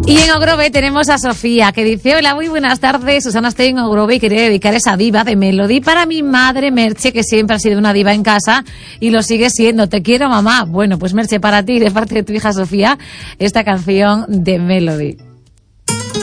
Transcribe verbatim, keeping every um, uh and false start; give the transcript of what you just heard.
Y en Ogrove tenemos a Sofía, que dice: hola, muy buenas tardes, Susana, estoy en Ogrove y quería dedicar esa diva de Melody para mi madre Merche, que siempre ha sido una diva en casa y lo sigue siendo. Te quiero, mamá. Bueno, pues Merche, para ti, de parte de tu hija Sofía, esta canción de Melody.